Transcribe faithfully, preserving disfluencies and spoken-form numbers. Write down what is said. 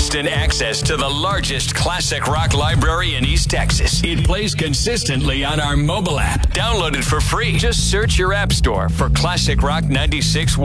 instant access to the largest classic rock library in East Texas. It plays consistently on our mobile app. Download it for free. Just search your app store for Classic Rock ninety-six point one.